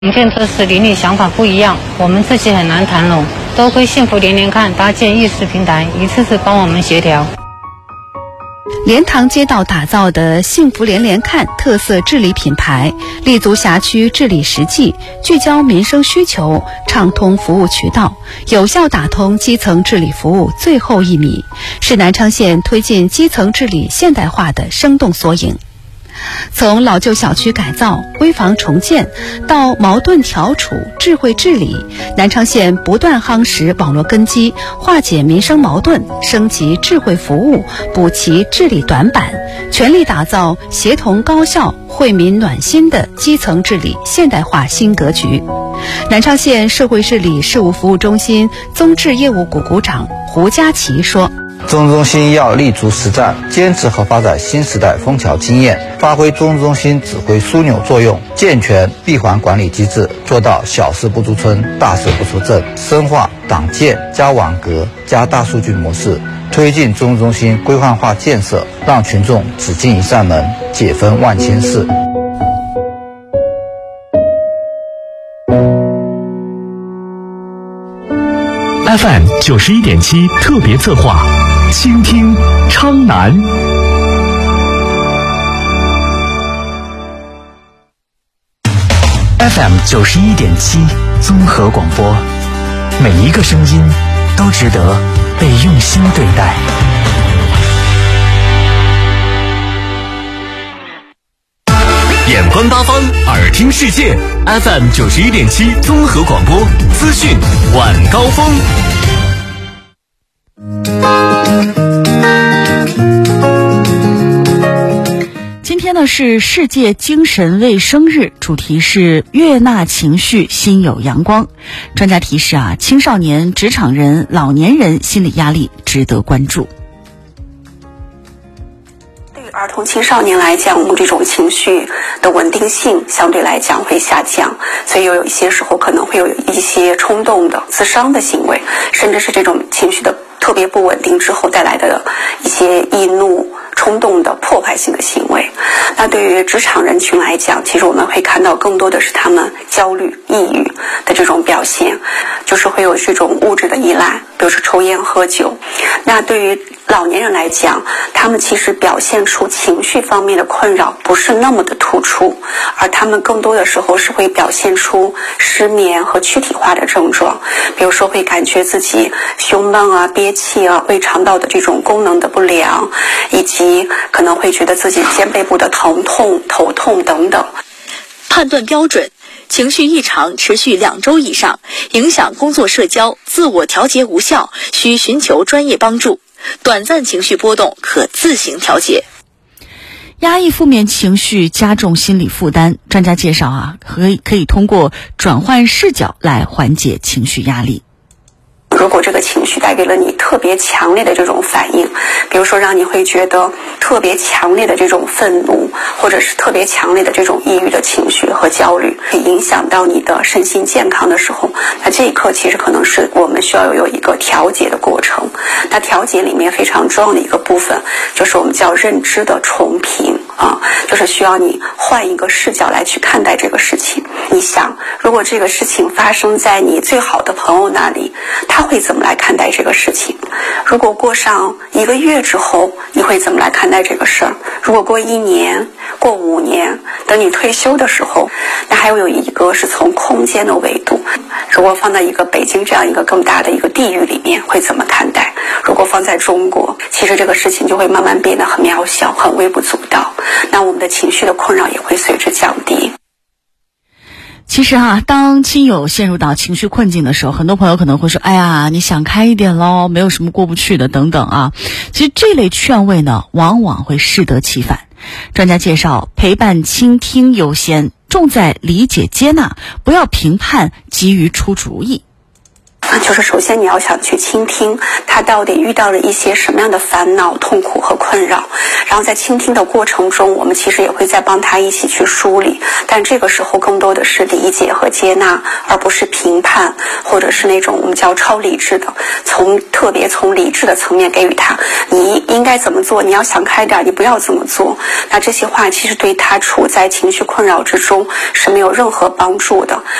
影片测试邻里想法不一样，我们自己很难谈拢，多亏幸福连连看搭建议事平台，一次次帮我们协调。 莲塘街道打造的幸福连连看特色治理品牌，立足辖区治理实际，聚焦民生需求，畅通服务渠道，有效打通基层治理服务最后一米，是南昌县推进基层治理现代化的生动缩影。从老旧小区改造、危房重建到矛盾调处、智慧治理，南昌县不断夯实网络根基，化解民生矛盾，升级智慧服务，补齐治理短板，全力打造协同高效、惠民暖心的基层治理现代化新格局。南昌县社会治理事务服务中心综治业务股股长胡佳琪说， 综治中心要立足实战，坚持和发展新时代枫桥经验，发挥综治中心指挥枢纽作用，健全闭环管理机制，做到小事不出村，大事不出镇，深化党建加网格加大数据模式，推进综治中心规范化建设，让群众只进一扇门，解分万千事。 FM 91.7特别策划，倾听昌南。FM 91.7综合广播，每一个声音都值得被用心对待。眼观八方，耳听世界。FM 91.7综合广播，资讯晚高峰。 今天呢是世界精神卫生日，主题是悦纳情绪，心有阳光。专家提示啊，青少年、职场人、老年人心理压力值得关注。 儿童青少年来讲，我们这种情绪的稳定性相对来讲会下降，所以有一些时候可能会有一些冲动的自伤的行为，甚至是这种情绪的特别不稳定之后带来的一些易怒、冲动的破坏性的行为。那对于职场人群来讲，其实我们会看到更多的是他们焦虑、抑郁的这种表现，就是会有这种物质的依赖，比如说抽烟喝酒。那对于老年人来讲，他们其实表现出情绪方面的困扰不是那么的突出，而他们更多的时候是会表现出失眠和躯体化的症状，比如说会感觉自己胸闷啊、憋气啊、胃肠道的这种功能的不良，以及可能会觉得自己肩背部的疼痛、头痛等等。 判断标准：情绪异常持续2周以上，影响工作社交，自我调节无效，需寻求专业帮助。短暂情绪波动可自行调节。 压抑负面情绪加重心理负担，专家介绍啊，可以通过转换视角来缓解情绪压力。 如果这个情绪带给了你特别强烈的这种反应，比如说让你会觉得特别强烈的这种愤怒，或者是特别强烈的这种抑郁的情绪和焦虑，会影响到你的身心健康的时候，那这一刻其实可能是我们需要有一个调节的过程。那调节里面非常重要的一个部分，就是我们叫认知的重评啊，就是需要你换一个视角来去看待这个事情。你想，如果这个事情发生在你最好的朋友那里，他会怎么来看待这个事情？如果过上1个月之后，你会怎么来看待这个事儿？如果过1年、过5年，等你退休的时候，那还有一个是从空间的维度，如果放在一个北京这样一个更大的一个地域里面，会怎么看待？如果放在中国，其实这个事情就会慢慢变得很渺小、很微不足道，那我们的情绪的困扰也会随之降低。 其实啊，当亲友陷入到情绪困境的时候，很多朋友可能会说，哎呀，你想开一点咯，没有什么过不去的等等啊。其实这类劝慰呢，往往会适得其反。专家介绍，陪伴倾听优先，重在理解接纳，不要评判，急于出主意。 就是首先你要想去倾听他到底遇到了一些什么样的烦恼、痛苦和困扰，然后在倾听的过程中，我们其实也会再帮他一起去梳理，但这个时候更多的是理解和接纳，而不是评判，或者是那种我们叫超理智的，特别从理智的层面给予他你应该怎么做，你要想开点，你不要这么做。那这些话其实对他处在情绪困扰之中是没有任何帮助的。